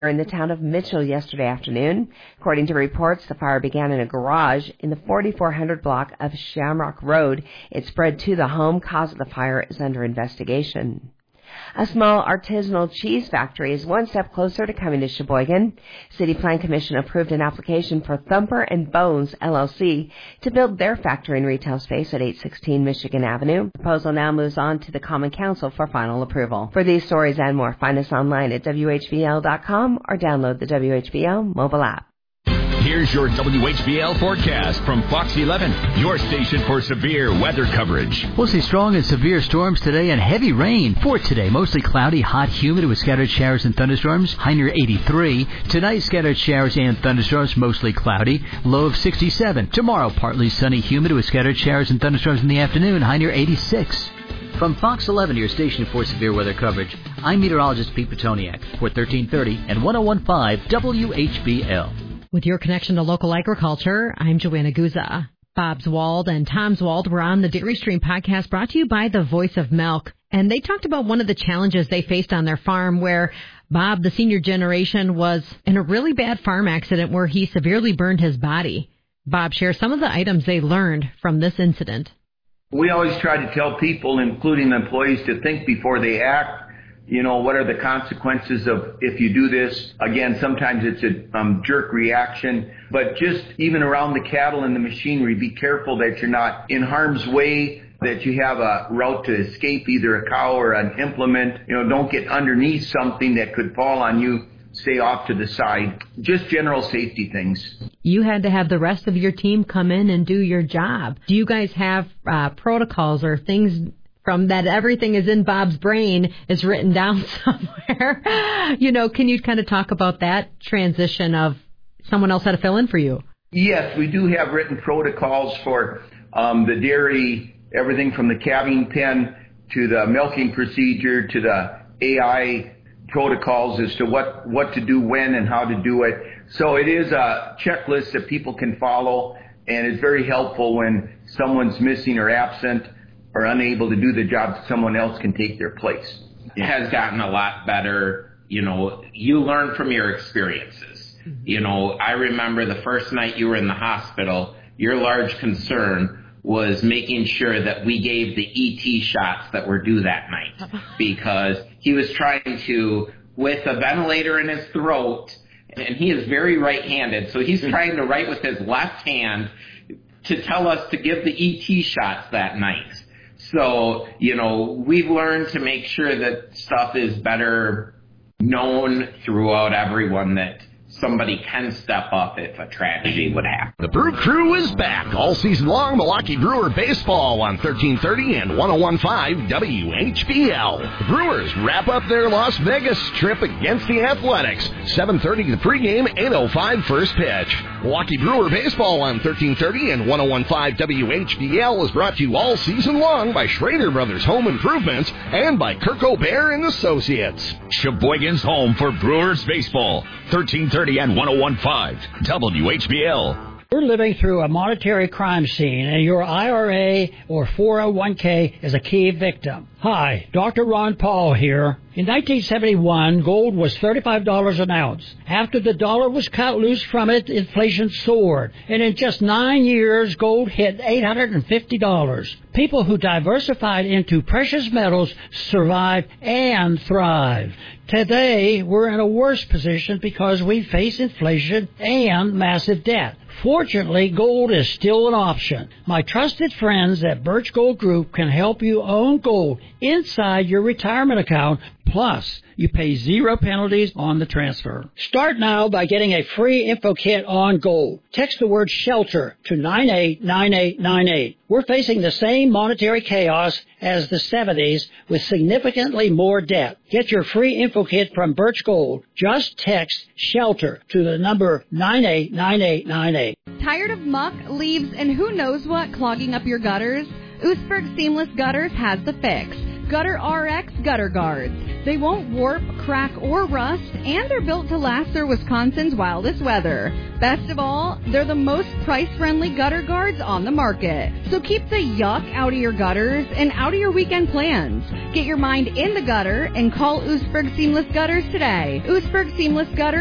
in the town of Mitchell yesterday afternoon. According to reports, the fire began in a garage in the 4400 block of Shamrock Road. It spread to the home. Cause of the fire is under investigation. A small artisanal cheese factory is one step closer to coming to Sheboygan. City Plan Commission approved an application for Thumper and Bones, LLC, to build their factory and retail space at 816 Michigan Avenue. The proposal now moves on to the Common Council for final approval. For these stories and more, find us online at WHBL.com or download the WHBL mobile app. Here's your WHBL forecast from Fox 11, your station for severe weather coverage. We'll see strong and severe storms today and heavy rain. For today, mostly cloudy, hot, humid with scattered showers and thunderstorms, high near 83. Tonight, scattered showers and thunderstorms, mostly cloudy, low of 67. Tomorrow, partly sunny, humid with scattered showers and thunderstorms in the afternoon, high near 86. From Fox 11, your station for severe weather coverage, I'm meteorologist Pete Petoniak for 1330 and 1015 WHBL. With your connection to local agriculture, I'm Joanna Guza. Bob's Wald and Tom's Wald were on the Dairy Stream podcast brought to you by the Voice of Milk. And they talked about one of the challenges they faced on their farm where Bob, the senior generation, was in a really bad farm accident where he severely burned his body. Bob shares some of the items they learned from this incident. We always try to tell people, including the employees, to think before they act. You know, what are the consequences of if you do this? Again, sometimes it's a jerk reaction, but just even around the cattle and the machinery, be careful that you're not in harm's way, that you have a route to escape, either a cow or an implement. You know, don't get underneath something that could fall on you. Stay off to the side. Just general safety things. You had to have the rest of your team come in and do your job. Do you guys have protocols or things from that everything is in Bob's brain is written down somewhere? You know, can you kind of talk about that transition of someone else had to fill in for you? Yes, we do have written protocols for the dairy, everything from the calving pen to the milking procedure to the AI protocols as to what to do when and how to do it. So it is a checklist that people can follow, and it's very helpful when someone's missing or absent or unable to do the job, someone else can take their place. It has gotten a lot better. You know, you learn from your experiences. You know, I remember the first night you were in the hospital, your large concern was making sure that we gave the ET shots that were due that night, because he was trying to, with a ventilator in his throat, and he is very right-handed, so he's trying to write with his left hand to tell us to give the ET shots that night. So, you know, we've learned to make sure that stuff is better known throughout everyone, that somebody can step up if a tragedy would happen. The Brew Crew is back all season long. Milwaukee Brewer baseball on 1330 and 1015 WHBL. The Brewers wrap up their Las Vegas trip against the Athletics. 7:30 the pregame, 8:05 first pitch. Milwaukee Brewer baseball on 1330 and 1015 WHBL is brought to you all season long by Schrader Brothers Home Improvements and by Kirk O'Bear and Associates. Sheboygan's home for Brewers baseball. 1330 and 1015 WHBL. You're living through a monetary crime scene, and your IRA or 401k is a key victim. Hi, Dr. Ron Paul here. In 1971, gold was $35 an ounce. After the dollar was cut loose from it, inflation soared. And in just 9 years, gold hit $850. People who diversified into precious metals survived and thrived. Today, we're in a worse position because we face inflation and massive debt. Fortunately, gold is still an option. My trusted friends at Birch Gold Group can help you own gold inside your retirement account. Plus, you pay 0 penalties on the transfer. Start now by getting a free info kit on gold. Text the word SHELTER to 989898. We're facing the same monetary chaos as the 70s with significantly more debt. Get your free info kit from Birch Gold. Just text SHELTER to the number 989898. Tired of muck, leaves, and who knows what clogging up your gutters? Oostburg Seamless Gutters has the fix. Gutter RX Gutter Guards. They won't warp, crack, or rust, and they're built to last through Wisconsin's wildest weather. Best of all, they're the most price-friendly gutter guards on the market. So keep the yuck out of your gutters and out of your weekend plans. Get your mind in the gutter and call Oostburg Seamless Gutters today. Oostburg Seamless Gutters